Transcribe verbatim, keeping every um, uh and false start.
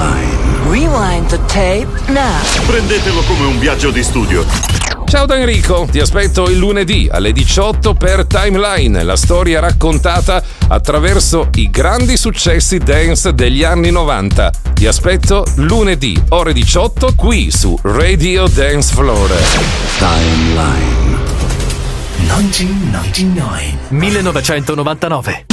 Timeline. Rewind the tape now. Prendetelo come un viaggio di studio. Ciao da Enrico, ti aspetto il lunedì alle diciotto per Timeline, la storia raccontata attraverso i grandi successi dance degli anni novanta. Ti aspetto lunedì ore diciotto qui su Radio Dance Floor. Timeline. millenovecentonovantanove